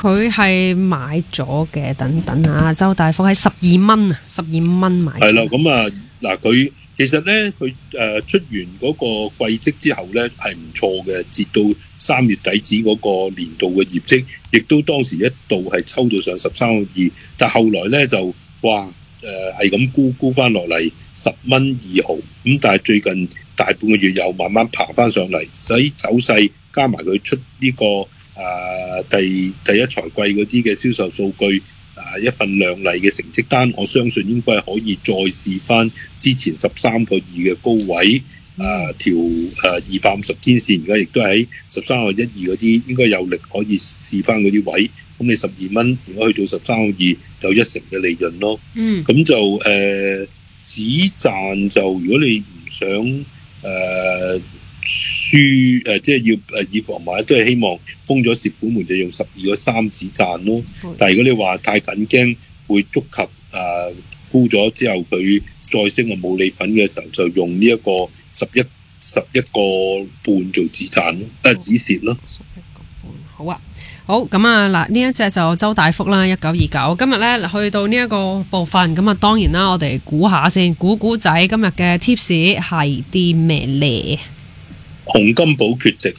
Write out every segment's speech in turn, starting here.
佢係買咗嘅，等等啊，周大福係12蚊啊，12蚊買。 係啦，咁啊嗱，佢其實咧，佢出完嗰個季績之後咧係唔錯嘅，截到3月底止嗰個年度嘅業績，亦都當時一度係抽到上13.2，但後來咧就哇係咁沽翻落嚟10.2毫，咁但係最近大半個月又慢慢爬翻上嚟，所以走勢加埋佢出呢個第一財季嗰啲嘅銷售數據，一份亮麗嘅成績單，我相信應該係可以再試翻之前13.2嘅高位，調250天線，而家亦都喺13.12嗰啲，應該有力可以試翻嗰啲位。咁你12蚊，如果去到13.2，有1成嘅利潤咯。咁就止賺就如果你唔想輸即係要以防買，都係希望封咗蝕本門就用12.3止賺咯。但係如果你話太緊驚會觸及沽咗之後佢再升啊冇利份嘅時候，就用呢一個11.5做止賺咯，止蝕咯。 11.5好啊。好咁啊！嗱，呢一隻就周大福啦，1929。今日咧去到呢一個部分，咁啊當然啦，我哋估下先，估仔今日嘅 tips 係啲咩咧？ 洪金寶缺席，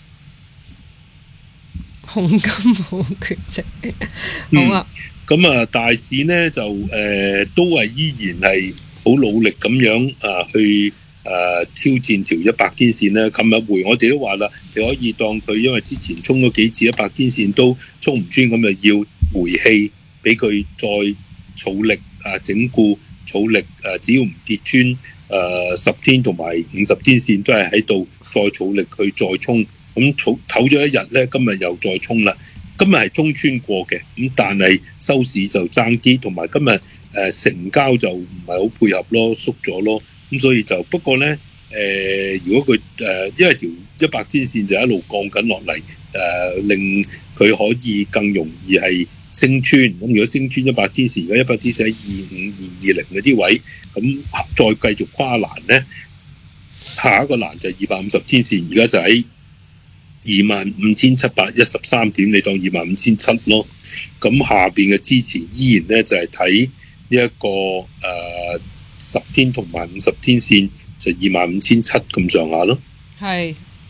洪金寶缺席，好啊。 咁啊，大市呢就都係依然係好努力咁樣去挑戰條100天線咧。琴日我哋都話啦，你可以當佢因為之前衝咗幾次100天線都衝唔穿，咁就要回氣，俾佢再儲力整固儲力，只要唔跌穿10天同埋50天線都係喺度再儲力去再衝。咁唞咗一日咧，今日又再衝啦。今日係衝穿過嘅，咁但係收市就爭啲，同埋今日成交就唔係好配合咯，縮咗咯。咁所以就不過咧，如果佢因為條100天線就一路降緊落嚟，令佢可以更容易係升穿。咁如果升穿100天線，而家100天線喺25220嗰啲位，咁再繼續跨欄咧，下一個欄就係250天線，而家就喺25,713點，你當25,700咯。咁下邊嘅支持依然咧就係睇呢一個10天同埋50天線就25,700咁上下咯。 係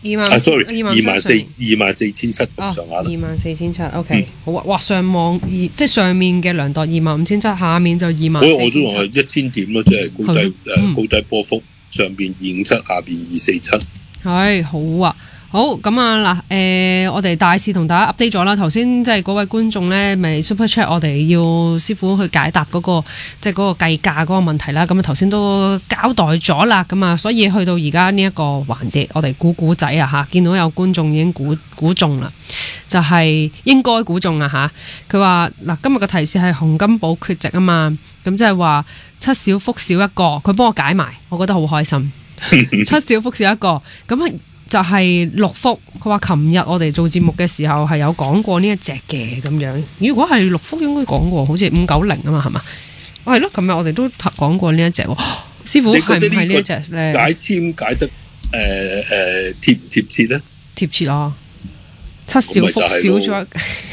24,700咁上下咯。 24,700 OK、好啊。哇，上網即係上面嘅量度25,700，下面就24,700。 所以我都話1000點咯，即係高低波幅，上邊257，下邊247。 係好啊。好咁啊嗱，我哋大致同大家 update 咗啦。頭先即係嗰位觀眾咧，咪 super chat 我哋要師傅去解答嗰個即係嗰個計價嗰個問題啦。咁啊頭先都交代咗啦。咁啊，所以去到而家呢一個環節，我哋估仔啊嚇，見到有觀眾已經估中啦，就係應該估中啊嚇。佢話嗱，今日嘅提示係洪金寶缺席啊嘛，咁即係話七小福少一個，佢幫我解埋，我覺得好開心。七小福少一個，咁就係六福。佢話琴日我哋做節目嘅時候係有講過呢一隻嘅咁樣。如果係六福應該講過，好似590啊嘛，係嘛？係咯，琴日我哋都講過呢一隻。師傅係唔係呢一隻咧？ 解簽解得貼唔貼切咧？ 貼切啊！七小福少咗，少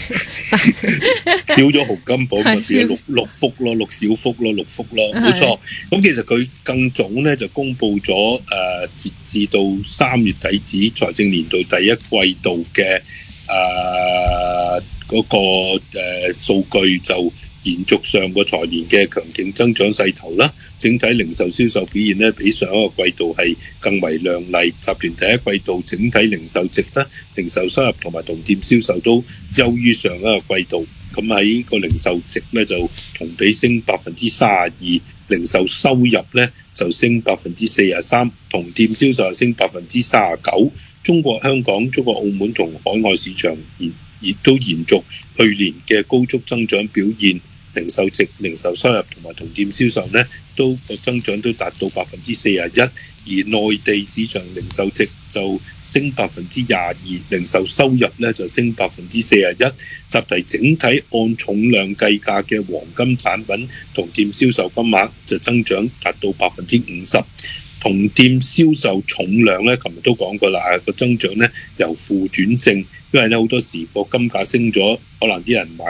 咗洪金寶咪變六福咯，六小福咯，六福咯，冇錯。咁其實佢更早咧就公布咗截至到3月底止財政年度第一季度嘅嗰個數據，就延續上個財年嘅強勁增長勢頭啦。整體零售銷售表現咧，比上一個季度係更為亮麗。集團第一季度整體零售值咧、零售收入同埋同店銷售都優於上一個季度。咁喺個零售值咧就同比升32%，零售收入咧就升43%，同店銷售升39%。中國香港、中國澳門同海外市場亦都延續去年嘅高速增長表現。零售值、零售收入同埋同店銷售呢，都個增長都達到41%，而內地市場零售值就升22%，零售收入呢就升41%。集體整體按重量計價嘅黃金產品同店銷售金額就增長達到50%。同店銷售重量咧，琴日都講過啦，個增長咧由負轉正，因為咧好多時個金價升咗，可能啲人買